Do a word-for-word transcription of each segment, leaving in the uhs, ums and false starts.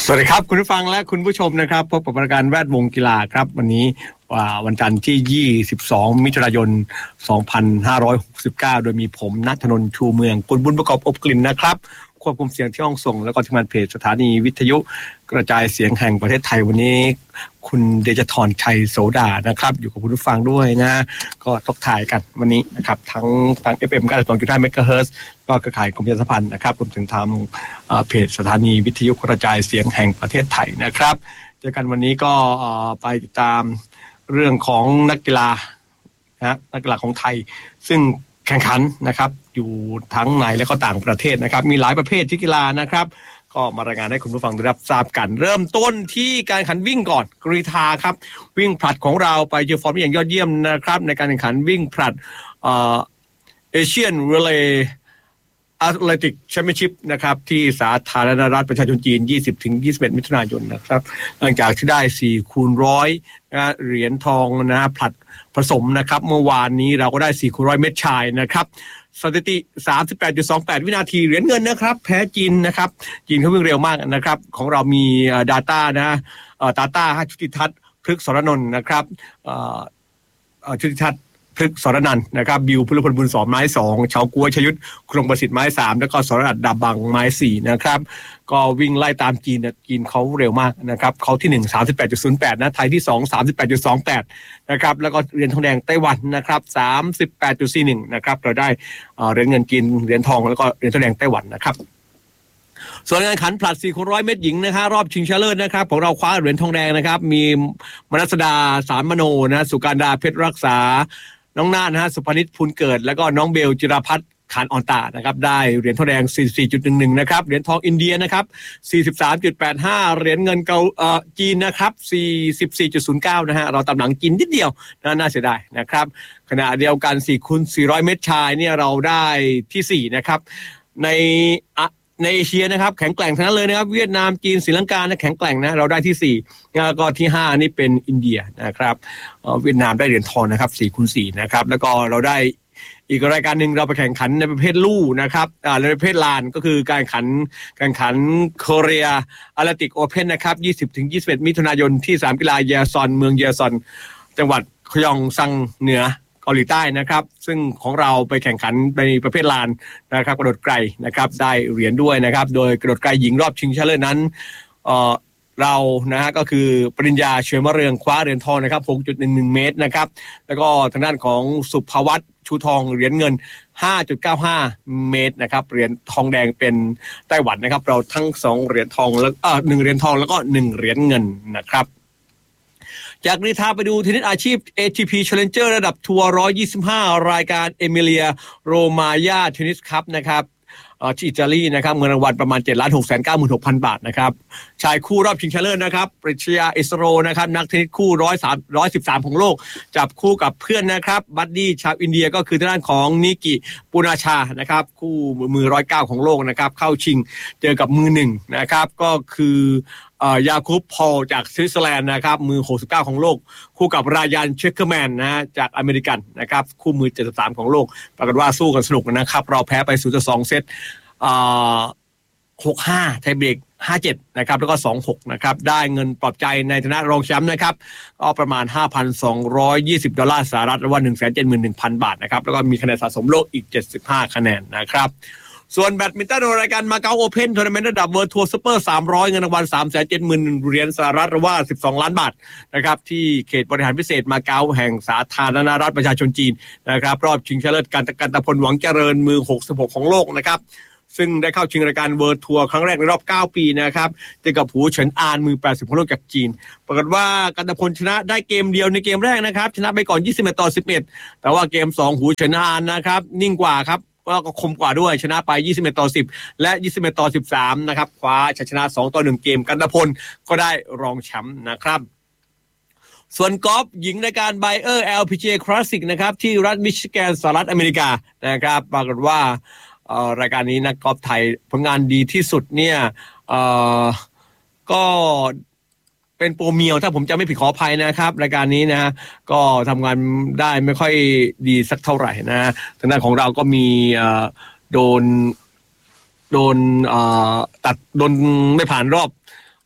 สวัสดีครับคุณผู้ฟังและคุณผู้ชมนะครับพบกับรายการแวดวงกีฬาครับวันนี้วันจันทร์ที่ยี่สิบสองมิถุนายนสองพันห้าร้อยหกสิบเก้าโดยมีผมณัฐนนท์ชูเมืองคุณบุญประกอบอบกลิ่นนะครับควบคุมเสียงที่ห้องส่งแล้วก็ทีมงานเพจสถานีวิทยุกระจายเสียงแห่งประเทศไทยวันนี้คุณเดชธรชัยโสดานะครับอยู่กับคุณผู้ฟังด้วยนะก็ทกทายกันวันนี้นะครับทั้งทาง เอฟ เอ็ม เก้าสิบสองจุดห้า เมกะเฮิรตซ์ก็เครือข่ายกรมประชาสัมพันธ์นะครับรวมถึงทางเพจสถานีวิทยุกระจายเสียงแห่งประเทศไทยนะครับเจอกันวันนี้ก็ไปติดตามเรื่องของนักกีฬานะนักกีฬาของไทยซึ่งแข่งขันนะครับอยู่ทั้งในและก็ต่างประเทศนะครับมีหลายประเภทที่กีฬานะครับก็มารายงานให้คุณผู้ฟังได้รับทราบกันเริ่มต้นที่การแข่งขันวิ่งก่อนกรีฑาครับวิ่งผลัดของเราไปเจอฟอร์มอย่างยอดเยี่ยมนะครับในการแข่งขันวิ่งผลัดเอ่อเอเชียนเรเลย์แอตเลติกแชมเปี้ยนชิพนะครับที่สาธารณรัฐประชาชนจีน ยี่สิบถึงยี่สิบเอ็ด มิถุนายนนะครับหลังจากที่ได้สี่คูณหนึ่งร้อยนะเหรียญทองนะผลัดผสมนะครับเมื่อวานนี้เราก็ได้สี่คูณหนึ่งร้อยเมตรชายนะครับสถิติ สามสิบแปดจุดสองแปด วินาทีเหรียญเงินนะครับแพ้จีนนะครับจีนเขาวิ่งเร็วมากนะครับของเรามี data นะเอ่อ data ให้ชุติทัศน์พฤกษรนนท์นะครับเอ่อเอ่อชุติทัศน์พฤกษรนันท์นะครับบิวพลพลบุญสอนไม้สองชาวกัวชยุทธครงประสิทธิ์ไม้สามแล้วก็สรอัตดาบังไม้สี่นะครับก็วิ่งไล่ตามจีนจีนเขาเร็วมากนะครับเขาที่หนึ่ง สามสิบแปดจุดศูนย์แปดนะไทยที่สอง สามสิบแปดจุดสองแปดนะครับแล้วก็เหรียญทองแดงไต้หวันนะครับ สามสิบแปดจุดสี่หนึ่งนะครับเราได้เหรียญเงินจีนเหรียญทองแล้วก็เหรียญทองแดงไต้หวันนะครับส่วนการขันผลัดสี่คูณร้อยเมตรหญิงนะครับรอบชิงชนะเลิศนะครับของเราคว้าเหรียญทองแดงนะครับมีมนัสดาสารมโนนะสุการดาเพชรรักษาน้องนาฏนะฮะสุพนิชพูนเกิดแล้วก็น้องเบลจิรพัฒน์ขานอ่อนตานะครับได้เหรียญทองแดง สี่สิบสี่จุดหนึ่งหนึ่ง นะครับเหรียญทองอินเดียนะครับ สี่สิบสามจุดแปดห้า เหรียญเงินเกาเอ่อจีนนะครับ สี่สิบสี่จุดศูนย์เก้า นะฮะเราตามหลังจีนนิดเดียวน่าเสียดายนะครับขณะเดียวกันสี่คูณสี่ร้อยเมตรชายเนี่ยเราได้ที่สี่นะครับในในเอเชียนะครับแข็งแกร่งทั้งนั้นเลยนะครับเวียดนามจีนศรีลังกานะแข็งแกร่งนะเราได้ที่สี่แล้วก็ที่ห้านี่เป็นอินเดียนะครับเวียดนามได้เหรียญทองนะครับสี่คูณสี่นะครับแล้วก็เราได้อีกรายการหนึ่งเราไปแข่งขันในประเภทลู่นะครับอ่าในประเภทลานก็คือการแข่งขันการแข่งขันโคเรียแอตเลติกโอเพ่นนะครับ ยี่สิบถึงยี่สิบเอ็ด มิถุนายนที่สนามกีฬาเยซอนเมืองเยซอนจังหวัดคยองซังเหนือเกาหลีใต้นะครับซึ่งของเราไปแข่งขันในประเภทลานนะครับกระโดดไกลนะครับได้เหรียญด้วยนะครับโดยกระโดดไกลหญิงรอบชิงชนะเลิศนั้นเอ่อเรานะฮะก็คือปริญญาเฉยมะเรืองคว้าเหรียญทองนะครับ หกจุดหนึ่งหนึ่ง เมตรนะครับแล้วก็ทางด้านของสุภวัฒน์ชูทองเหรียญเงิน ห้าจุดเก้าห้า เมตรนะครับเหรียญทองแดงเป็นไต้หวันนะครับเราทั้งสองเหรียญทองแล้วเอ่อหนึ่งเหรียญทองแล้วก็หนึ่งเหรียญเงินนะครับจากกรีฑาไปดูเทนนิสอาชีพ เอ ที พี Challenger ระดับทัวร์หนึ่งร้อยยี่สิบห้ารายการเอมิเลียโรมายาเทนนิสคัพนะครับที่อิตาลีนะครับเงินรางวัลประมาณ เจ็ดล้านหกแสนเก้าหมื่นหกพัน บาทนะครับชายคู่รอบชิงชนะเลิศนะครับปริชยาอิสโรนะครับนักเทนนิสคู่หนึ่งร้อยสาม หนึ่งร้อยสิบสามของโลกจับคู่กับเพื่อนนะครับบัดดี้ชาวอินเดียก็คือทางด้านของนิกิปุนาชานะครับคู่มือหนึ่งร้อยเก้าของโลกนะครับเข้าชิงเจอกับมือหนึ่งนะครับก็คือยาคูบพอลจากสวิตเซอร์แลนด์นะครับมือหกสิบเก้าของโลกคู่กับรายานเชคเกอร์แมนนะฮะจากอเมริกันนะครับคู่มือเจ็ดสิบสามของโลกปรากฏว่าสู้กันสนุกนะครับเราแพ้ไป ศูนย์ต่อสอง เซตอ่า หกห้า ไทยเบรก ห้าเจ็ด นะครับแล้วก็ สองหก นะครับได้เงินปลอบใจในฐานะรองแชมป์นะครับก็ประมาณ ห้าพันสองร้อยยี่สิบ ดอลลาร์สหรัฐหรือว่า หนึ่งแสนเจ็ดหมื่นหนึ่งพัน บาทนะครับแล้วก็มีคะแนนสะสมโลกอีกเจ็ดสิบห้าคะแนนนะครับส่วนแบดมินตันรายการมาเก๊าโอเพ่นทัวร์นาเมนต์ระดับเวิลด์ทัวร์ซุปเปอร์สามร้อยเงินรางวัล สามแสนเจ็ดหมื่น เหรียญสหรัฐหรือว่าสิบสองล้านบาทนะครับที่เขตบริหารพิเศษมาเก๊าแห่งสาธารณรัฐประชาชนจีนนะครับรอบชิงชนะเลิศการกันตะพลหวังเจริญมือหกสิบหกของโลกนะครับซึ่งได้เข้าชิงรายการเวิลด์ทัวร์ครั้งแรกในรอบเก้าปีนะครับเจอกับหูเฉินอานมือแปดสิบของโลกจากจีนปรากฏว่ากันตะพลชนะได้เกมเดียวในเกมแรกนะครับชนะไปก่อนยี่สิบเอ็ดต่อสิบเอ็ดแต่ว่าเกมสองหูเฉินอานนะครับนิ่งกว่าครับก็คมกว่าด้วยชนะไปยี่สิบเอ็ดต่อสิบและยี่สิบเอ็ดต่อสิบสามนะครับคว้าชัยชนะสองต่อหนึ่งเกมกันตะพลก็ได้รองแชมป์นะครับส่วนกอล์ฟหญิงในการ Bayer แอล พี จี เอ Classic นะครับที่รัฐมิชิแกนสหรัฐอเมริกานะครับปรากฏว่ารายการนี้นักกอล์ฟไทยผลงานดีที่สุดเนี่ยก็เป็นโปรเมียวถ้าผมจะไม่ผิดขออภัยนะครับรายการนี้นะก็ทำงานได้ไม่ค่อยดีสักเท่าไหร่นะทางด้านของเราก็มีโดนโดนตัดโดนไม่ผ่านรอบ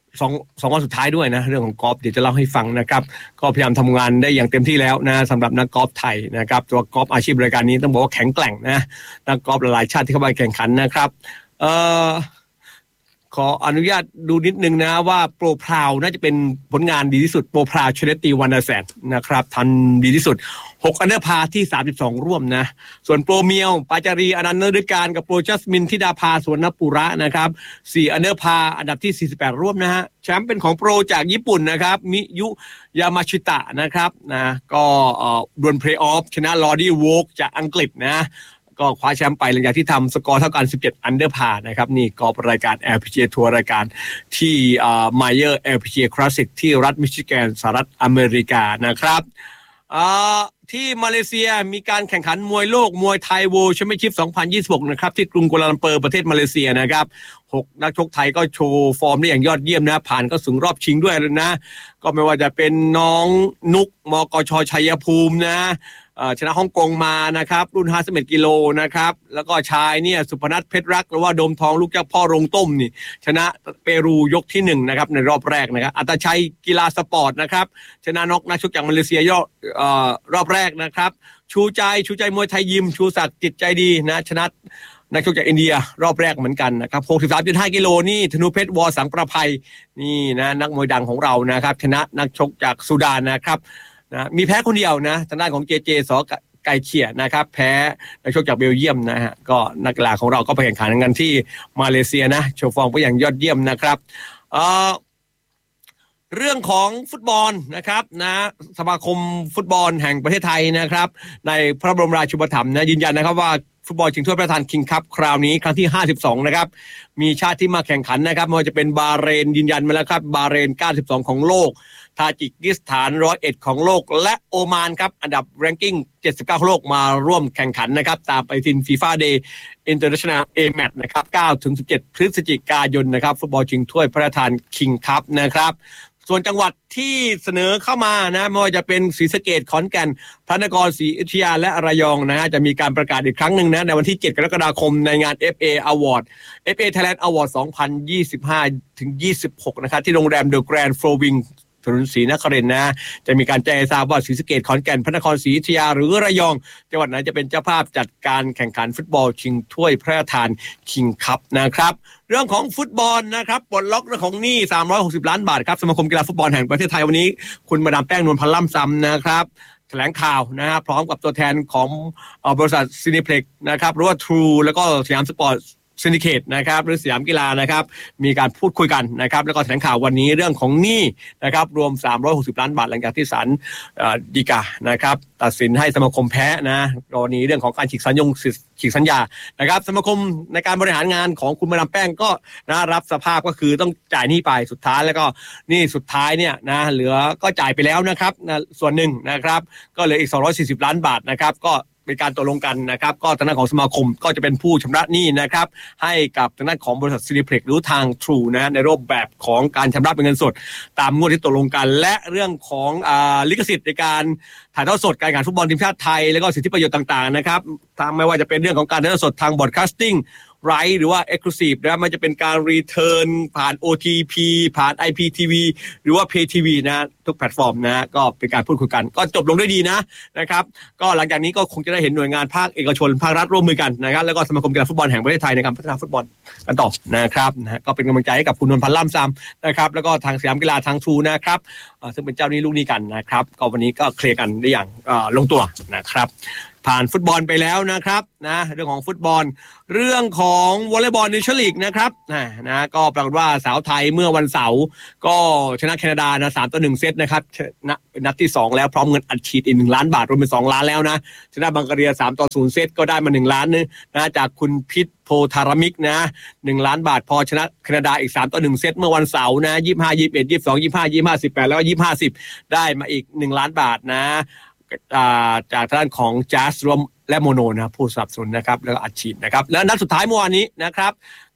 สองสองวันสุดท้ายด้วยนะเรื่องของกอล์ฟเดี๋ยวจะเล่าให้ฟังนะครับก็พยายามทำงานได้อย่างเต็มที่แล้วนะสำหรับนักกอล์ฟไทยนะครับตัวกอล์ฟอาชีพรายการนี้ต้องบอกว่าแข็งแกร่งนะนักกอล์ฟหลายชาติที่เข้าไปแข่งขันนะครับเอ่อขออนุญาตดูนิดนึงนะว่าโปรพราวน่าจะเป็นผลงานดีที่สุดโปรพราวชเนตีวันนาแสนนะครับทันดีที่สุดหกอันเดอร์พาที่สามสิบสองร่วมนะส่วนโปรเมียวปาจารีอนันต์นฤการกับโปรจัสมินธิดาภาสวนปุระนะครับสี่อันเดอร์พาอันดับที่สี่สิบแปดร่วมนะฮะแชมป์เป็นของโปรจากญี่ปุ่นนะครับมิยุยามาชิตะนะครับนะก็เอ่อดวลเพลย์ออฟชนะลอดี้โวกจากอังกฤษนะก็คว้าแชมป์ไปหลังจากที่ทำสกอร์เท่ากันสิบเจ็ดอันเดอร์พานะครับนี่ก็เป็นรายการ แอล พี จี เอ ทัวร์รายการที่อ่า Meyer แอล พี จี เอ Classic ที่รัฐมิชิแกนสหรัฐอเมริกานะครับอ่าที่มาเลเซียมีการแข่งขันมวยโลกมวยไทยเวิลด์แชมเปี้ยนชิพสองพันยี่สิบหกนะครับที่กรุงกัวลาลัมเปอร์ประเทศมาเลเซียนะครับหกนักชกไทยก็โชว์ฟอร์มได้อย่างยอดเยี่ยมนะผ่านก็ถึงรอบชิงด้วยนะก็ไม่ว่าจะเป็นน้องนุกมกชชัยภูมินะชนะฮ่องกงมานะครับรุ่นห้าสิบเอ็ดกิโลนะครับแล้วก็ชายเนี่ยสุพนัทเพชรรักหรือว่าโดมทองลูกเจ้าพ่อโรงต้มนี่ชนะเปรูยกที่หนึ่งนะครับในรอบแรกนะครับอัตชัยกีฬาสปอร์ตนะครับชนะนกนักชกจากมาเลเซียยอดเอ่อรอบแรกนะครับชูใจชูใจมวยไทยยิมชูศักดิ์จิตใจดีนะชนะนักชกจากอินเดียรอบแรกเหมือนกันนะครับ หกสิบสามจุดห้า กิโลนี่ธนูเพชรวอสังประภัยนี่นะนักมวยดังของเรานะครับชนะนักชกจากสุดานนะครับนะมีแพ้คนเดียวนะทางด้านของเจเจสไก่เขี่ยนะครับแพ้นักชกจากเบลเยียมนะฮะก็นักกีฬาของเราก็ไปแข่งขันกันที่มาเลเซียนะโชว์ฟอร์มไปอย่างยอดเยี่ยมนะครับเอ่อเรื่องของฟุตบอลนะครับนะสมาคมฟุตบอลแห่งประเทศไทยนะครับในพระบรมราชูปถัมภ์นะยืนยันนะครับว่าฟุตบอลชิงถ้วยพระราชทานคิงคัพคราวนี้ครั้งที่ห้าสิบสองนะครับมีชาติที่มาแข่งขันนะครับไม่ว่าจะเป็นบาห์เรนยืนยันมาแล้วครับบาห์เรนเก้าสิบสองของโลกทาจิกิสถานหนึ่งร้อยเอ็ดของโลกและโอมานครับอันดับแรงกิ้งเจ็ดสิบเก้าของโลกมาร่วมแข่งขันนะครับตามปฏิทิน FIFA Day International A Match นะครับเก้าถึงสิบเจ็ดพฤศจิกายนนะครับฟุตบอลชิงถ้วยพระราชทานคิงคัพนะครับส่วนจังหวัดที่เสนอเข้ามานะไม่ว่าจะเป็นศรีสะเกษขอนแก่นพระนครศรีอยุธยาและระยองนะฮะจะมีการประกาศอีกครั้งหนึ่งนะในวันที่เจ็ดกรกฎาคมในงาน เอฟ เอ Award เอฟ เอ Thailand Award สองพันยี่สิบห้าถึงยี่สิบหกนะครับที่โรงแรม The Grand Flowingถนนศรีนครินทร์นะจะมีการแจ้งให้ทราบว่าศรีสะเกษขอนแก่นพระนครศรีอยุธยาหรือระยองจังหวัดไหนจะเป็นเจ้าภาพจัดการแข่งขันฟุตบอลชิงถ้วยพระราชทานคิงคัพนะครับเรื่องของฟุตบอลนะครับปลดล็อกเรื่องของหนี้สามร้อยหกสิบล้านบาทครับสมาคมกีฬาฟุตบอลแห่งประเทศไทยวันนี้คุณมาดามแป้งนวลพันธ์ล่ำซำนะครับแถลงข่าวนะครับพร้อมกับตัวแทนของบริษัทซินิเพล็กซ์นะครับหรือว่า True แล้วก็สยามสปอร์ตซินดิเคตนะครับหรือสยามกีฬานะครับมีการพูดคุยกันนะครับแล้วก็แถลงข่าววันนี้เรื่องของหนี้นะครับรวมสามร้อยหกสิบล้านบาทหลังจากที่ศาลฎีกานะครับตัดสินให้สมาคมแพ้นะกรณีเรื่องของการฉีกสัญญงฉีกสัญญานะครับสมาคมในการบริหารงานของคุณมาดามแป้งก็นะรับสภาพก็คือต้องจ่ายหนี้ไปสุดท้ายแล้วก็หนี้สุดท้ายเนี่ยนะเหลือก็จ่ายไปแล้วนะครับนะส่วนหนึ่งนะครับก็เหลืออีกสองร้อยสี่สิบล้านบาทนะครับก็เป็นการตกลงกันนะครับก็ทางด้านของสมาคมก็จะเป็นผู้ชำระหนี้นะครับให้กับทางด้านของบริษัทซินิเพล็กซ์หรือทาง True นะในรูปแบบของการชำระเป็นเงินสดตามงวดที่ตกลงกันและเรื่องของอ่าลิขสิทธิ์ในการถ่ายทอดสดการแข่งขันฟุตบอลทีมชาติไทยแล้วก็สิทธิประโยชน์ต่างๆนะครับทางไม่ว่าจะเป็นเรื่องของการถ่ายทอดสดทางบอร์ดคาสติ้งไรท์หรือว่า Exclusive นะมันจะเป็นการรีเทิร์นผ่าน โอ ที พี ผ่าน ไอ พี ที วี หรือว่า Pay ที วี นะทุกแพลตฟอร์มนะก็เป็นการพูดคุยกันก็จบลงด้วยดีนะนะครับก็หลังจากนี้ก็คงจะได้เห็นหน่วยงานภาคเอกชนภาครัฐร่วมมือกันนะครับแล้วก็สมาคมกีฬาฟุตบอลแห่งประเทศไทยในการพัฒนาฟุตบอลกันต่อนะครับนะก็เป็นกำลังใจให้กับคุณนวลพันธ์ล่ำซำนะครับแล้วก็ทางสยามกีฬาทาง True นะครับซึ่งเป็นเจ้าหนี้ลูกหนี้กันนะครับก็วันนี้ก็เคลียร์กันได้อย่างลงตัวนะครับผ่านฟุตบอลไปแล้วนะครับนะเรื่องของฟุตบอลเรื่องของวอลเลย์บอลเนชั่นลีกนะครับนะนะก็ปรากฏว่าสาวไทยเมื่อวันเสาร์ก็ชนะแคนาดานะสามต่อหนึ่งเซตนะครับชนะเป็นนัดที่สองแล้วพร้อมเงินอัดฉีดอีกหนึ่งล้านบาทรวมเป็นสองล้านแล้วนะชนะบังกาเรียสามต่อศูนย์เซตก็ได้มาหนึ่งล้านนะจากคุณพิษโพธารมิกนะหนึ่งล้านบาทพอชนะแคนาดาอีกสามต่อหนึ่งเซตเมื่อวันเสาร์นะยี่สิบห้า ยี่สิบเอ็ด ยี่สิบสอง ยี่สิบห้า ยี่สิบห้า สิบแปดแล้วก็ยี่สิบห้า สิบได้มาอีกหนึ่งล้านบาทนะจากทางด้านของจัสรวมและโมโนนะผู้สนับสนุนนะครับแล้วก็อัดฉีดนะครับแล้วนัดสุดท้ายเมื่อวานนี้นะครับ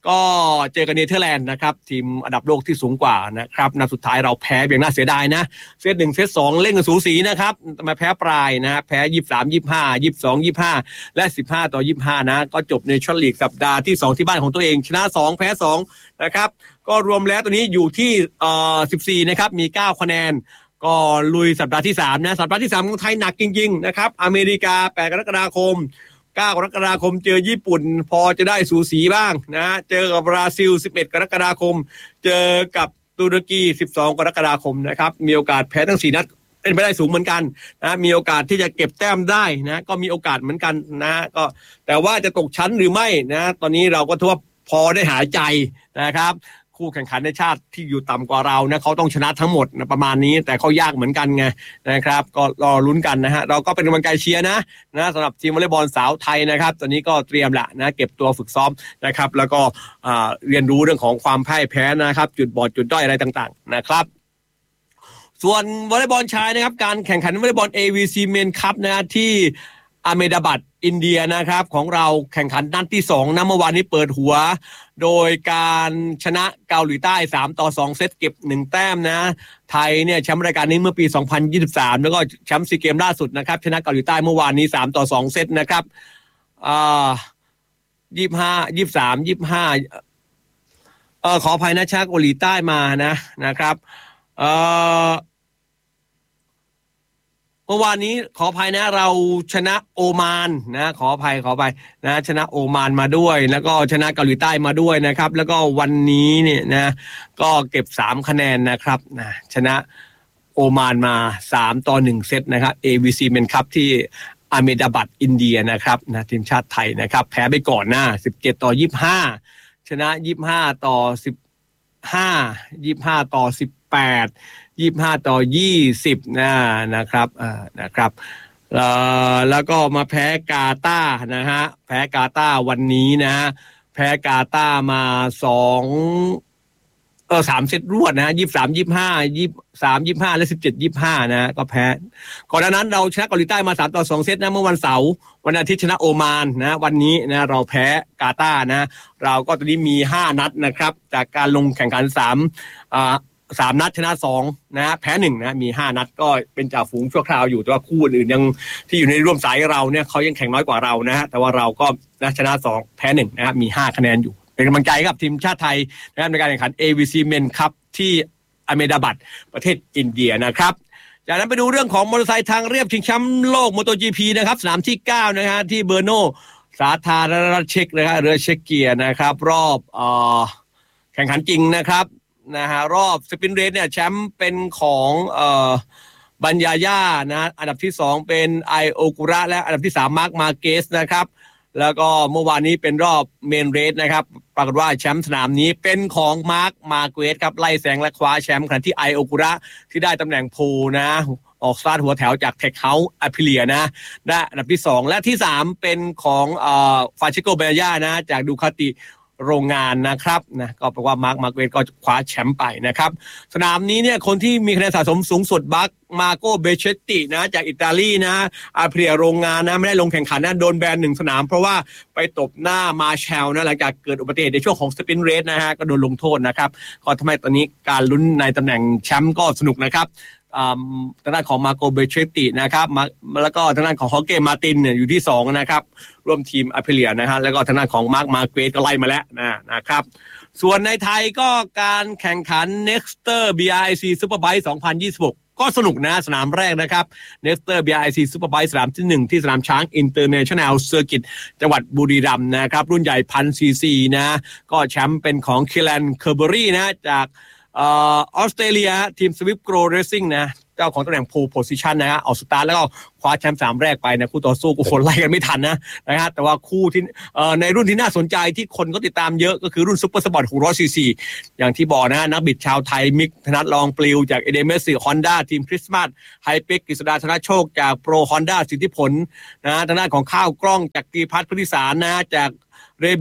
ก็เจอกันเนเธอร์แลนด์นะครับทีมอันดับโลกที่สูงกว่านะครับนัดสุดท้ายเราแพ้อย่างน่าเสียดายนะเซตหนึ่งเซตสองเล่นกันสูสีนะครับมาแพ้ปลายนะแพ้ยี่สิบสามยี่สิบห้ายี่สิบสองยี่สิบห้าและสิบห้าต่อยี่สิบห้านะก็จบในชั่วโมงลีกสัปดาห์ที่สองที่บ้านของตัวเองชนะสองแพ้สองนะครับก็รวมแล้วตัวนี้อยู่ที่เอ่อสิบสี่นะครับมีเก้าคะแนนก็ลุยสัปดาห์ที่สามนะสัปดาห์ที่สามของไทยหนักจริงๆนะครับอเมริกาแปดกรกฎาคมเก้ากรกฎาคมเจอญี่ปุ่นพอจะได้สูสีบ้างนะเจอกับบราซิลสิบเอ็ดกรกฎาคมเจอกับตุรกีสิบสองกรกฎาคมนะครับมีโอกาสแพ้ทั้งสี่นัดเป็นไปได้สูงเหมือนกันนะมีโอกาสที่จะเก็บแต้มได้นะก็มีโอกาสเหมือนกันนะก็แต่ว่าจะตกชั้นหรือไม่นะตอนนี้เราก็ถือว่าพอได้หายใจนะครับคู่แข่งขันในชาติที่อยู่ต่ำกว่าเรานะเขาต้องชนะทั้งหมดนะประมาณนี้แต่เขายากเหมือนกันไงนะครับก็รอลุ้นกันนะฮะเราก็เป็นกำลังใจเชียร์นะนะสำหรับทีมวอลเลย์บอลสาวไทยนะครับตอนนี้ก็เตรียมละนะเก็บตัวฝึกซ้อมนะครับแล้วก็เรียนรู้เรื่องของความพ่ายแพ้นะครับจุดบอดจุดด้อยอะไรต่างๆนะครับส่วนวอลเลย์บอลชายนะครับการแข่งขันวอลเลย์บอล เอ วี ซี Men Cup นะที่อาเมดาบัดอินเดียนะครับของเราแข่งขันนัดที่สองนะเมื่อวานนี้เปิดหัวโดยการชนะเกาหลีใต้สามต่อสองเซตเก็บหนึ่งแต้มนะไทยเนี่ยแชมป์รายการนี้เมื่อปีสองพันยี่สิบสามแล้วก็แชมป์ซีเกมล่าสุดนะครับชนะเกาหลีใต้เมื่อวานนี้สามต่อสองเซตนะครับอ่ายี่สิบห้า ยี่สิบสาม ยี่สิบห้าเอ่อขออภัยนะชนะเกาหลีใต้มานะนะครับเอ่อเมื่อวานนี้ขออภัยนะเราชนะโอมานนะขออภัยขออภัยนะชนะโอมานมาด้วยแล้วก็ชนะเกาหลีใต้มาด้วยนะครับแล้วก็วันนี้เนี่ยนะก็เก็บสามคะแนนนะครับนะชนะโอมานมาสามต่อหนึ่งเซตนะครับ เอ วี ซี Men Cup ที่อาเมดาบัดอินเดียนะครับนะทีมชาติไทยนะครับแพ้ไปก่อนหน้าสิบเจ็ดต่อยี่สิบห้าชนะยี่สิบห้าต่อสิบห้า ยี่สิบห้าต่อสิบแปดยี่สิบห้าต่อยี่สิบนะนะครับอ่านะครับเอ่อแล้วก็มาแพ้กาตาร์นะฮะแพ้กาตาร์วันนี้นะฮะแพ้กาตาร์มาสองเออสามเซตรวดนะยี่สิบสาม ยี่สิบห้า ยี่สิบสาม ยี่สิบห้าและสิบเจ็ด ยี่สิบห้านะก็แพ้ก่อนหน้านั้นเราชนะเกาหลีใต้มาสามต่อสองเซตนะเมื่อวันเสาร์วันอาทิตย์ชนะโอมานนะวันนี้นะเราแพ้กาตาร์นะเราก็ตอนนี้มีห้านัดนะครับจากการลงแข่งขันสามอ่าสามนัดชนะสองนะแพ้หนึ่งนะมีห้านัดก็เป็นจ่าฝูงชั่วคราวอยู่แต่ว่าคู่อื่นยังที่อยู่ในร่วมสายเราเนี่ยเขายังแข่งน้อยกว่าเรานะฮะแต่ว่าเราก็นะชนะสองแพ้หนึ่งนะครับมีห้าคะแนนอยู่เป็นกำลังใจกับทีมชาติไทยนะครับในการแข่งขัน เอ วี ซี Men Cup ที่อาเมดาบัดประเทศอินเดียนะครับจากนั้นไปดูเรื่องของมอเตอร์ไซค์ทางเรียบชิงแชมป์โลก MotoGP นะครับสนามที่เก้านะฮะที่เบอร์โนสาธารณรัฐเช็กนะครับเรือเช็กเกียร์นะครับรอบเอ่อแข่งขันจริงนะครับนะฮะรอบสปินเรสเนี่ยแชมป์เป็นของเอ่อบัญญาย่านะอันดับที่สองเป็นไอโอกุระและอันดับที่สามมาร์คมาเกสนะครับแล้วก็เมื่อวานนี้เป็นรอบเมนเรสนะครับปรากฏว่าแชมป์สนามนี้เป็นของมาร์คมาเกสครับไล่แซงและคว้าแชมป์ขณะที่ไอโอกุระที่ได้ตำแหน่งโพลนะออกสตาร์ทหัวแถวจากเทคเฮาส์อพิเลียนะได้อันดับที่สองและที่สามเป็นของเอ่อฟาชิโกเบย่านะจากดูคาติโรงงานนะครับนะก็แปลว่ามาร์คมาเกสก็คว้าแชมป์ไปนะครับสนามนี้เนี่ยคนที่มีคะแนนสะสมสูงสุดบัคมาโกเบเชตตินะจากอิตาลีนะอาเพลียโรงงานนะไม่ได้ลงแข่งขันนะโดนแบนหนึ่งสนามเพราะว่าไปตบหน้ามาแชลนะหลังจากเกิดอุบัติเหตุในช่วงของสปินเรสนะฮะก็โดนลงโทษนะครับก็ทำให้ตอนนี้การลุ้นในตำแหน่งแชมป์ก็สนุกนะครับทางด้านของมาโกเบเชตตินะครับแล้วก็ทางด้านของฮอเก้มาตินเนี่ยอยู่ที่สองนะครับร่วมทีมอาเพเลียนะฮะแล้วก็ทางด้านของมาร์คมาเกสก็ไล่มาแล้วนะนะครับส่วนในไทยก็การแข่งขัน Nexter บี อาร์ ไอ ซี Superbike สองพันยี่สิบหกก็สนุกนะสนามแรกนะครับ Nexter บี อาร์ ไอ ซี Superbike สนามที่หนึ่งที่สนามช้าง International Circuit จังหวัดบุรีรัมย์นะครับรุ่นใหญ่ หนึ่งพัน ซี ซี นะก็แชมป์เป็นของ Kieran Kerbery นะจากออสเตรเลียทีม Swift Grow Racing นะเจ้าของตำแหน่ง pole position นะฮะออกสตาร์ทแล้วก็คว้าแชมป์สามแรกไปนะคู่ต่อสู้กูคนไล่กันไม่ทันนะนะฮะแต่ว่าคู่ที่ในรุ่นที่น่าสนใจที่คนก็ติดตามเยอะก็คือรุ่นซุปเปอร์สปอร์ตหกร้อยซีซีอย่างที่บอกนะนักบิดชาวไทยมิกธนัทรองปลิวจากเอเดเมสซี่ฮอนด้าทีมคริสต์มาสไฮเป็กกฤษดาธนโชคจากโปรฮอนด้าสิทธิผลนะทางด้านของข้าวกล้องจากกีพัฒน์พุทธิสารนะจากเรบิก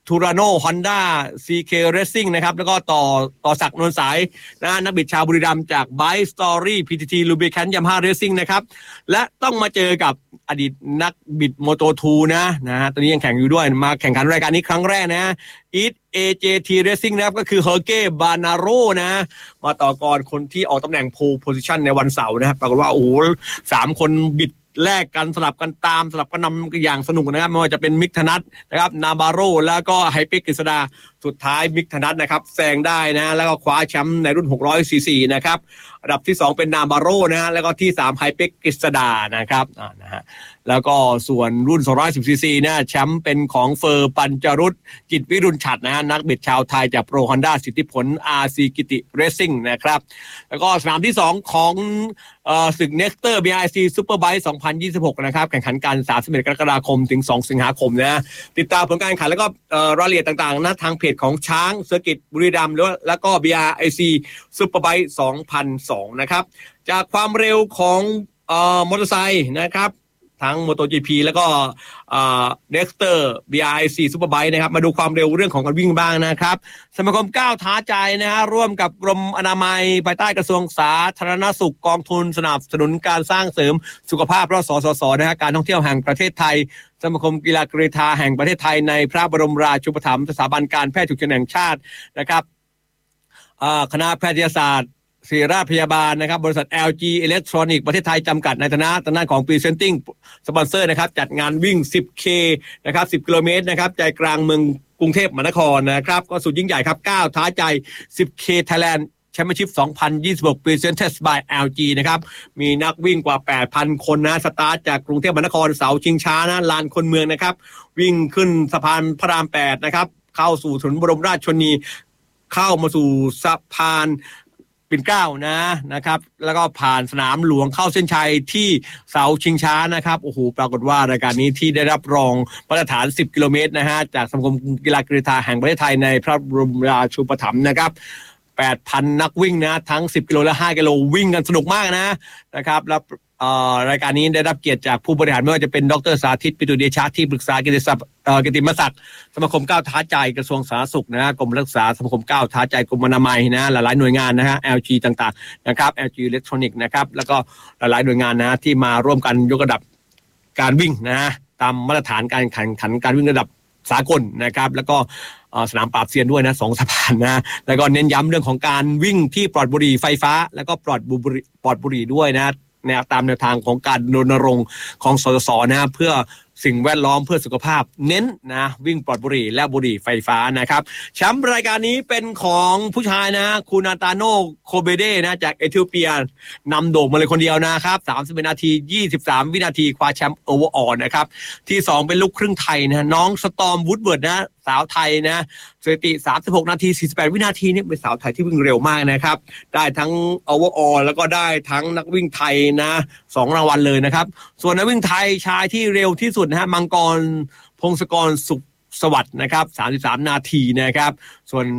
ทูราโนฮอนด้าซีเคเรซซิ่งนะครับแล้วก็ต่อต่อศักดิ์นวลสายนะนักบิดชาวบุรีรัมย์จากไบค์สตอรี่พีทีทีลูเบแคนยามาฮ่าเรซซิ่งนะครับและต้องมาเจอกับอดีตนักบิดโมโตทูนะนะฮะตอนนี้ยังแข่งอยู่ด้วยมาแข่งขันรายการนี้ครั้งแรกนะอีท เอ เจ ที Racing นะครับก็คือเฮอร์เก้บานาโรนะมาต่อกรคนที่ออกตำแหน่งโพลโพซิชันในวันเสาร์นะครับปรากฏว่าโอ้โหสามคนบิดแลกกันสลับกันตามสลับกันนำอย่างสนุกนะครับไม่ว่าจะเป็นมิกธนัทนะครับนาบาโรแล้วก็ไฮเปกกฤษดาสุดท้ายมิกธนัทนะครับแซงได้นะแล้วก็คว้าแชมป์ในรุ่นหกร้อยซีซีนะครับอันดับที่สองเป็นนาบาโรนะฮะแล้วก็ที่สามไฮเปกกฤษดานะครับอ่านะฮะแล้วก็ส่วนรุ่นสองร้อยสิบซีซีนะแชมป์เป็นของเฟอร์ปัญจรุตจิตวิรุณฉัตรนะฮะนักบิดชาวไทยจากโปรฮอนด้าสิทธิผล อาร์ ซี กิติเรซซิ่งนะครับแล้วก็สนามที่สองของเอ่อศึก Nexter บี ไอ ซี Superbike สองพันยี่สิบหกนะครับแข่งขันกันสามสิบเอ็ดกรกฎาคมถึงสองสิงหาคมนะติดตามผลการแข่งขันแล้วก็เอ่อรายละเอียดต่างๆนะทางเพจของช้างเซอร์กิตบุรีรัมย์แล้วก็ บี อาร์ ไอ ซี Superbike สองพันสองนะครับจากความเร็วของเอ่อมอเตอร์ไซค์นะครับทั้ง MotoGP แล้วก็เอ่อ Nexter บี อาร์ ไอ ซี Superbike นะครับมาดูความเร็วเรื่องของการวิ่งบ้างนะครับสมาคมก้าวท้าใจนะฮะร่วมกับกรมอนามัยภายใต้กระทรวงสาธารณสุขกองทุนสนับสนุนการสร้างเสริมสุขภาพรสสสนะฮะการท่องเที่ยวแห่งประเทศไทยสมาคมกีฬากรีฑาแห่งประเทศไทยในพระบรมราชูปถัมภ์สถาบันการแพทย์ฉุกเฉินแห่งชาตินะครับคณะแพทยศาสตร์ศิริราชพยาบาลนะครับบริษัท แอล จี Electronic ประเทศไทยจำกัดในฐานะทางด้านของ Presenting Sponsor นะครับจัดงานวิ่ง สิบเค นะครับสิบกิโลเมตรนะครับใจกลางเมืองกรุงเทพมหานครนะครับก็สุดยิ่งใหญ่ครับก้าวท้าใจ สิบเค Thailand Championship สองพันยี่สิบหก Presented by แอล จี นะครับมีนักวิ่งกว่า แปดพัน คนนะสตาร์ทจากกรุงเทพมหานครเสาชิงช้านะลานคนเมืองนะครับวิ่งขึ้นสะพานพระรามแปดนะครับเข้าสู่ถนนบรมราชชนนีเข้ามาสู่สะพานปิ่นเกล้านะนะครับแล้วก็ผ่านสนามหลวงเข้าเส้นชัยที่เสาชิงช้านะครับโอ้โหปรากฏว่ารายการนี้ที่ได้รับรองมาตรฐานสิบกิโลเมตรนะฮะจากสมาคมกีฬากรีฑาแห่งประเทศไทยในพระบรมราชูปถัมภ์นะครับ แปดพัน นักวิ่งนะทั้งสิบกิโลและห้ากิโลวิ่งกันสนุกมากนะนะครับแล้วรายการนี้ได้รับเกียรติจากผู้บริหารไม่ว่าจะเป็นดร.สาธิตปิตุเดชะที่ปรึกษากิติศักดิ์กิติมศักดิ์สมาคมก้าวท้าใจกระทรวงสาธารณสุขนะกรมรักษาสมาคมก้าวท้าใจกรมอนามัยนะหลายๆหน่วยงานนะฮะ แอล จี ต่างๆนะครับ แอล จี Electronic นะครับแล้วก็หลายๆหน่วยงานนะที่มาร่วมกันยกระดับการวิ่งนะตามมาตรฐานการแข่งขันการวิ่งระดับสากลนะครับแล้วก็สนามปราบเซียนด้วยนะสองสะพานนะแล้วก็เน้นย้ำเรื่องของการวิ่งที่ปลอดบุหรี่ไฟฟ้าแล้วก็ปลอดบุหรี่ปลอดบุหรี่ด้วยนะแนวตามแนวทางของการรณรงค์ของสสสนะเพื่อสิ่งแวดล้อมเพื่อสุขภาพเน้นนะวิ่งปลอดบุหรี่และบุหรี่ไฟฟ้านะครับแชมป์รายการนี้เป็นของผู้ชายนะคูนาตาโนโคเบเดนะจากเอธิโอเปียนำโด่งมาเลยคนเดียวนะครับสามสิบนาทียี่สิบสามวินาทีคว้าแชมป์โอเวอร์ออลนะครับที่สองเป็นลูกครึ่งไทยนะน้องสตอร์มวูดเวิร์ดนะสาวไทยนะสถิติสามสิบหกนาทีสี่สิบแปดวินาทีนี่เป็นสาวไทยที่วิ่งเร็วมากนะครับได้ทั้งโอเวอร์ออลแล้วก็ได้ทั้งนักวิ่งไทยนะสองรางวัลเลยนะครับส่วนนักวิ่งไทยชายที่เร็วที่สุดนะฮะมังกรพงศกรสุขสวัสดิ์นะครับสามสิบสามนาทีนะครับส่วน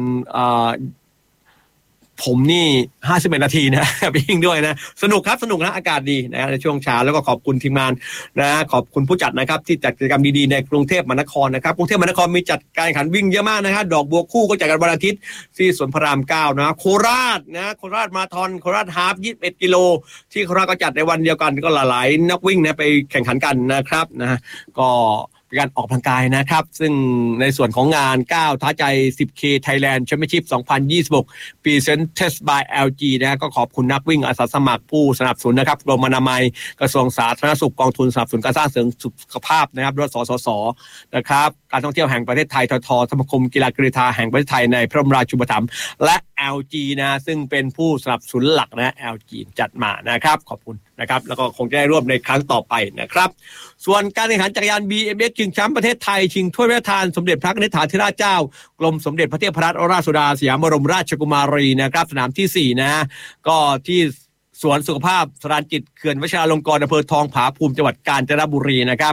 ผมนี่ห้าสิบเอ็ดนาทีนะวิ่งด้วยนะสนุกครับสนุกนะอากาศดีนะในช่วงเช้าแล้วก็ขอบคุณทีมงานนะขอบคุณผู้จัดนะครับที่จัดกิจกรรมดีๆในกรุงเทพมหานครนะครับกรุงเทพมหานครมีจัดการแข่งขันวิ่งเยอะมากนะครับดอกบัวคู่ก็จัดกันวันอาทิตย์ที่สวนพระรามเก้านะโคราชนะโคราชมาราธอนโคราชฮาล์ฟยี่สิบเอ็ดกิโลที่โคราชก็จัดในวันเดียวกันก็หลายๆนักวิ่งนะไปแข่งขันกันนะครับนะก็การออกกำลังกายนะครับซึ่งในส่วนของงานก้าวท้าใจ สิบเค Thailand Championship สองพันยี่สิบหก Presented by แอล จี นะก็ขอบคุณนักวิ่งอาสาสมัครผู้สนับสนุนนะครับกรมอนามัยกระทรวงสาธารณสุขกองทุนสนับสนุนการสร้างเสริมสุขภาพนะครับรถสสสนะครับการท่องเที่ยวแห่งประเทศไทยททสมาคมกีฬากรีฑาแห่งประเทศไทยในพระบรมราชูปถัมภ์และ แอล จี นะซึ่งเป็นผู้สนับสนุนหลักนะ แอล จี จัดมานะครับขอบคุณนะครับแล้วก็คงจะได้ร่วมในครั้งต่อไปนะครับส่วนการแข่งขันจักรยาน บี เอ็ม เอ็กซ์ ชิงแชมป์ประเทศไทยชิงถ้วยพระราชทานสมเด็จพระนิธิถาธิราชเจ้ากรมสมเด็จพระเทพรัตนราชสุดาสยามบรมราชกุมารีนะครับสนามที่สี่นะก็ที่สวนสุขภาพสรานจิตเขื่อนวชิราลงกรณ์อำเภอทองผาภูมิจังหวัดกาญจนบุรีนะครับ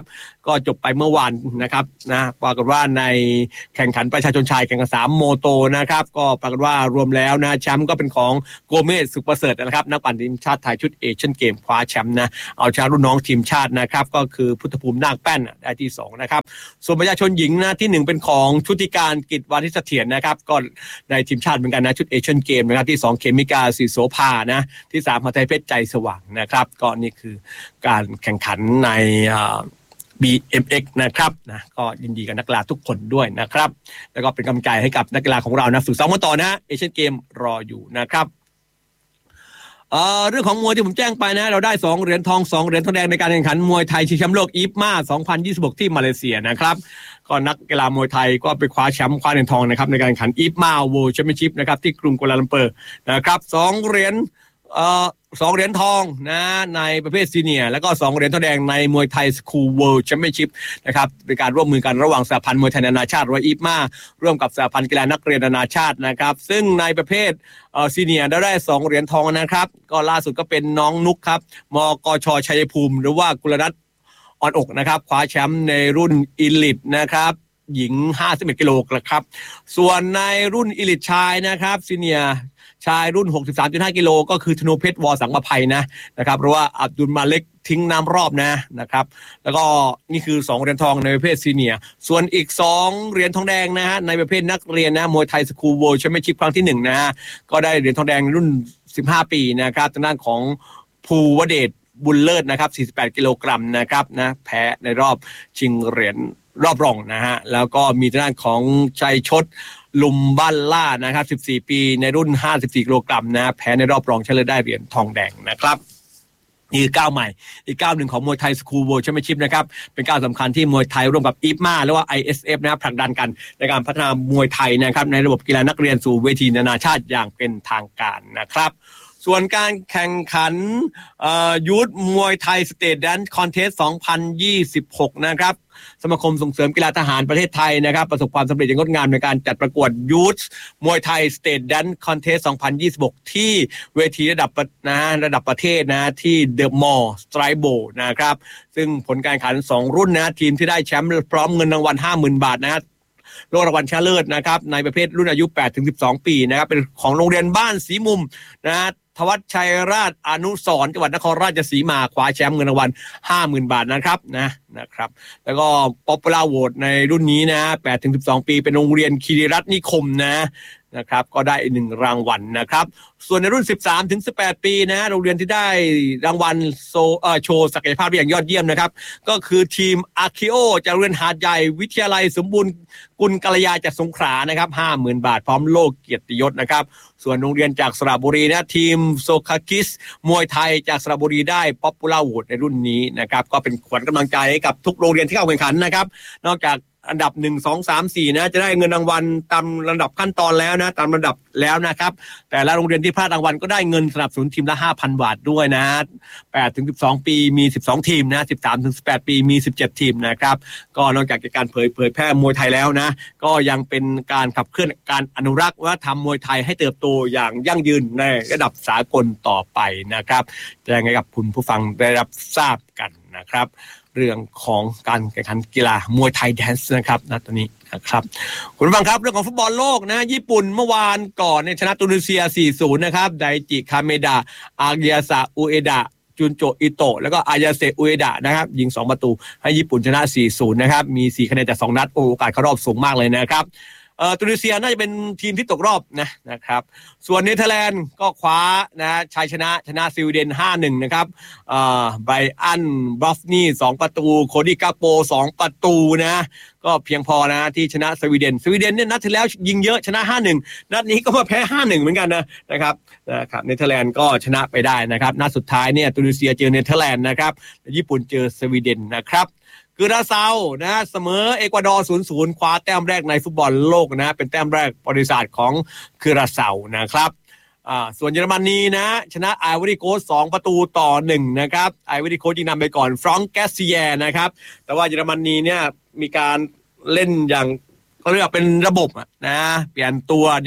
ก็จบไปเมื่อวานนะครับนะปรากฏว่าในแข่งขันประชาชนชายแข่งกันสามโมโตนะครับก็ปรากฏว่ารวมแล้วนะแชมป์ก็เป็นของโกเมสสุขประเสริฐนะครับนักปั่นทีมชาติไทยชุดเอเชียนเกมคว้าแชมป์นะเอาชนะรุ่นน้องทีมชาตินะครับก็คือพุทธภูมินาคแป้นได้ที่สองนะครับส่วนประชาชนหญิงนะที่หนึ่งเป็นของชุติการกิจวานิชเสถียรนะครับก็ในทีมชาติเหมือนกันนะชุดเอเชียนเกมนะครับที่สองเคมิกาศรีโสภานะที่สามหทัยเพชรใจสว่างนะครับก็นี่คือการแข่งขันในบี เอ็ม เอ็กซ์ นะครับนะก็ยินดีกับนักกีฬาทุกคนด้วยนะครับแล้วก็เป็นกำลังใจให้กับนักกีฬาของเรานะฝึกซ้อมกันต่อนะเอเชียนเกมรออยู่นะครับเอ่อเรื่องของมวยที่ผมแจ้งไปนะเราได้สองเหรียญทองสองเหรียญทองแดงในการแข่งขันมวยไทยชิงแชมป์โลกอีฟมาสองพันยี่สิบหกที่มาเลเซียนะครับก็นักกีฬามวยไทยก็ไปคว้าแชมป์คว้าเหรียญทองนะครับในการแข่งขันอีฟมาเวิลด์แชมเปี้ยนชิพนะครับที่กรุงกัวลาลัมเปอร์นะครับสองเหรียญเอ่อสองเหรียญทองนะในประเภทซีเนียร์แล้วก็สองเหรียญทองแดงในมวยไทยสคูลเวิลด์แชมเปี้ยนชิพนะครับเป็นการร่วมมือกันระหว่างสหพันธ์มวยไทยนานาชาติหรืออีฟมาร่วมกับสหพันธ์กีฬานักเรียนนานาชาตินะครับซึ่งในประเภทเอ่อซีเนียร์ได้สองเหรียญทองนะครับก็ล่าสุดก็เป็นน้องนุกครับมกชชัยภูมิหรือว่ากุลนัทอ่อนอกนะครับคว้าแชมป์ในรุ่นอีลิทนะครับหญิงห้าสิบเอ็ดกิโลครับส่วนในรุ่นอีลิทชายนะครับซีเนียร์ชายรุ่น หกสิบสามจุดห้า กิโลก็คือธนูเพชรวอสังประภัยนะนะครับเพราะว่าอับดุลมาเล็กทิ้งน้ำรอบนะนะครับแล้วก็นี่คือสองเหรียญทองในประเภทซีเนียร์ส่วนอีกสองเหรียญทองแดงนะฮะในประเภทนักเรียนนะมวยไทยสคูลเวิลด์แชมเปี้ยนชิพครั้งที่หนึ่งนะฮะก็ได้เหรียญทองแดงรุ่นสิบห้าปีนะครับทางด้านของภูวเดชบุญเลิศนะครับสี่สิบแปดกิโลกรัมนะครับนะแพ้ในรอบชิงเหรียญรอบรองนะฮะแล้วก็มีทางด้านของชัยชดลุมบ้านล่านะครับสิบสี่ปีในรุ่นห้าสิบสี่กิโลกรัมนะแพ้ในรอบรองชนะเลิศได้เหรียญทองแดงนะครับนี่ก้าวใหม่อีกก้าวหนึ่งของมวยไทยสคูลเวิลด์แชมเปี้ยนชิพนะครับเป็นก้าวสำคัญที่มวยไทยร่วมกับอีฟมาหรือว่า ไอ เอส เอฟ นะครับผลักดันกันในการพัฒนามวยไทยนะครับในระบบกีฬานักเรียนสู่เวทีนานาชาติอย่างเป็นทางการนะครับส่วนการแข่งขันยูทมวยไทยสเตทแดนซ์คอนเทสต์สองพันยี่สิบหกนะครับสมาคมส่งเสริมกีฬาทหารประเทศไทยนะครับประสบความสำเร็จอย่างงดงามในการจัดประกวดยูทมวยไทยสเตทแดนซ์คอนเทสต์สองพันยี่สิบหกที่เวทีระดับนะระดับประเทศนะที่เดอะมอลล์สไตรโบนะครับซึ่งผลการแข่งขันสองรุ่นนะทีมที่ได้แชมป์พร้อมเงินรางวัล ห้าหมื่น บาทนะโล่รางวัลชนะเลิศนะครับในประเภทรุ่นอายุ แปดถึงสิบสอง ปีนะครับเป็นของโรงเรียนบ้านสีมุมนะทวัชชัยราชอนุสรณ์จังหวัดนครราชสีมาคว้าแชมป์เงินรางวัล ห้าหมื่น บาทนะครับนะนะครับแล้วก็ป๊อปปูล่าโหวตในรุ่นนี้นะแปดถึงสิบสอง ปีเป็นโรงเรียนคีรีรัตน์นิคมนะนะครับก็ได้หนึ่งรางวัลนะครับส่วนในรุ่น สิบสามถึงสิบแปด ปีนะโรงเรียนที่ได้รางวัลโซเอ่อโชว์ศักยภาพได้อย่างยอดเยี่ยมนะครับก็คือทีมอาคิโอจากโรงเรียนหาดใหญ่วิทยาลัยสมบูรณ์กุลกัลยาจากสงขลานะครับ ห้าหมื่น บาทพร้อมโล่เกียรติยศนะครับส่วนโรงเรียนจากสระบุรีนะทีมโซคากิสมวยไทยจากสระบุรีได้ป๊อปปูล่าโหวตในรุ่นนี้นะครับก็เป็นขวัญกำลังใจให้กับทุกโรงเรียนที่เข้าแข่งขันนะครับนอกจากอันดับหนึ่ง สอง สาม สี่นะจะได้เงินรางวัลตามระดับขั้นตอนแล้วนะตามระดับแล้วนะครับแต่ละโรงเรียนที่พลาดรางวัลก็ได้เงินสนับสนุนทีมละ ห้าพัน บาทด้วยนะแปดถึงสิบสอง ปีมีสิบสองทีมนะสิบสามถึงสิบแปด ปีมีสิบเจ็ดทีมนะครับก็นอกจากการเผยเผยแพร่มวยไทยแล้วนะก็ยังเป็นการขับเคลื่อนการอนุรักษ์วัฒนธรรมมวยไทยให้เติบโตอย่างยั่งยืนในระดับสากลต่อไปนะครับแจ้งให้กับคุณผู้ฟังได้รับทราบกันนะครับเรื่องของการแข่งขันกีฬามวยไทยแดนซ์นะครับณตอนนี้นะครับคุณผู้ฟังครับเรื่องของฟุตบอลโลกนะญี่ปุ่นเมื่อวานก่อนเนี่ยชนะตุนิเซีย สี่ศูนย์ นะครับไดจิคาเมดะอากยาสะอุเอดะจุนโจอิโตะแล้วก็อายาเซอุเอดะนะครับยิงสองประตูให้ญี่ปุ่นชนะ สี่ศูนย์ นะครับมีสี่คะแนนจากสองนัดโอกาสเข้ารอบสูงมากเลยนะครับเอ่อตุนิเซียน่าจะเป็นทีมที่ตกรอบนะนะครับส่วนเนเธอร์แลนด์ก็คว้านะชัยชนะชนะสวีเดน ห้าหนึ่ง นะครับเอ่อไบรอันบัฟนี่สองประตูโคดี้กาโปสองประตูนะก็เพียงพอนะที่ชนะสวีเดนสวีเดนเนี่ยนัดที่แล้วยิงเยอะชนะ ห้าหนึ่ง นัดนี้ก็มาแพ้ ห้าหนึ่ง เหมือนกันนะนะครับนะครับเนเธอร์แลนด์ก็ชนะไปได้นะครับนัดสุดท้ายเนี่ยตุนิเซียเจอเนเธอร์แลนด์นะครับญี่ปุ่นเจอสวีเดนนะครับคือราเซานะเสมอเอกวาดอร์ ศูนย์ศูนย์ คว้าแต้มแรกในฟุตบอลโลกนะเป็นแต้มแรกประวัติศาสตร์ของคือราเซานะครับอ่าส่วนเยอรมนีนะชนะไอวอรี่โคสต์สองประตูต่อหนึ่งนะครับไอวอรี่โคสต์ยิงนำไปก่อนฟรองก์แกสเซียนะครับแต่ว่าเยอรมนีเนี่ยมีการเล่นอย่างเขาเรียกว่าเป็นระบบนะเปลี่ยนตัวเดนิส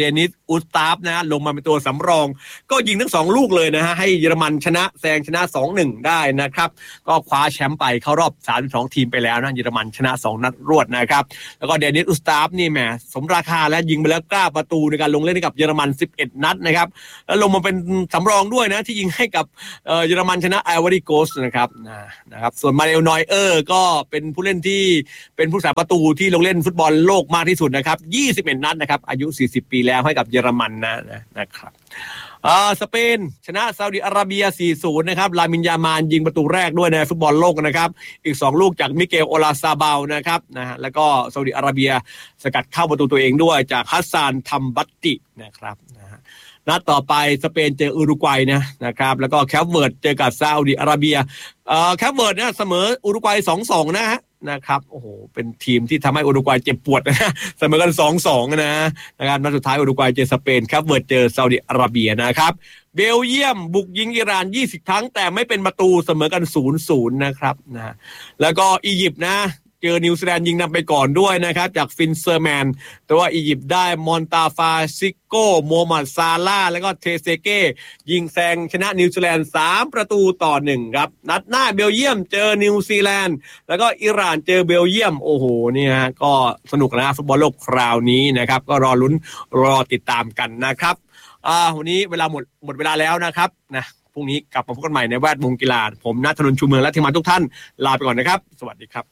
อุสตาฟนะลงมาเป็นตัวสำรองก็ยิงทั้งสองลูกเลยนะฮะให้เยอรมันชนะแซงชนะ สองหนึ่ง ได้นะครับก็คว้าแชมป์ไปเข้ารอบสามสิบสองทีมไปแล้วนะเยอรมันชนะสองนัดรวดนะครับแล้วก็เดนิสอุสตาฟนี่แหมสมราคาและยิงไปแล้วเก้าประตูในการลงเล่นให้กับเยอรมันสิบเอ็ดนัดนะครับแล้วลงมาเป็นสำรองด้วยนะที่ยิงให้กับเยอรมันชนะไอวอรี่โคสต์นะครับนะครับส่วนมาเนลนอยเออร์ก็เป็นผู้เล่นที่เป็นผู้รักษาประตูที่ลงเล่นฟุตบอลโลกมากที่สุดนะครับยี่สิบเอ็ดนัดนะครับอายุสี่สิบปีแล้วให้กับเยอรมันนะนะครับอ่าสเปนชนะซาอุดิอาระเบีย สี่ศูนย์ นะครับลามินยามานยิงประตูแรกด้วยในฟุตบอลโลกนะครับอีกสองลูกจากมิเกลโอลาซาบาลนะครับนะฮะแล้วก็ซาอุดิอาระเบียสกัดเข้าประตูตัวเองด้วยจากฮัสซานทัมบัตตินะครับนะฮะนัดต่อไปสเปนเจออุรุกวัยนะนะครับแล้วก็แคปเวิร์ดเจอกับซาอุดิอาระเบียเอ่อแคปเวิร์ดเนี่ยเสมออุรุกวัย สองสอง นะฮะนะครับโอ้โหเป็นทีมที่ทำให้อุรุกวัยเจ็บปวดนะเสมอกัน สองสอง นะนะครับนัดสุดท้ายอุรุกวัยเจอสเปนแคปเวิร์ดเจอซาอุดิอาระเบียนะครับเบลเยียมบุกยิงอิหร่านยี่สิบครั้งแต่ไม่เป็นประตูเสมอกัน ศูนย์ศูนย์ นะครับนะแล้วก็อียิปต์นะเจอนิวซีแลนด์ยิงนำไปก่อนด้วยนะครับจากฟินเซอร์แมนแต่ว่าอียิปต์ได้มอนตาฟาซิโก้โมฮัมหมัดซาลาห์แล้วก็เทเซเก้ยิงแซงชนะนิวซีแลนด์สามประตูต่อหนึ่งครับนัดหน้าเบลเยียมเจอนิวซีแลนด์แล้วก็อิหร่านเจอเบลเยียมโอ้โหเนี่ยก็สนุกนะฟุตบอลโลกคราวนี้นะครับก็รอลุ้นรอติดตามกันนะครับอ่าวันนี้เวลาหมดหมดเวลาแล้วนะครับนะพรุ่งนี้กลับมาพบกันใหม่ในแวดวงกีฬาผมณัฐนนท์ชูเมืองและทีมงานทุกท่านลาไปก่อนนะครับสวัสดีครับ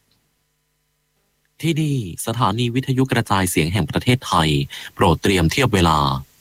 ที่นี่สถานีวิทยุกระจายเสียงแห่งประเทศไทยโปรดเตรียมเทียบเวลา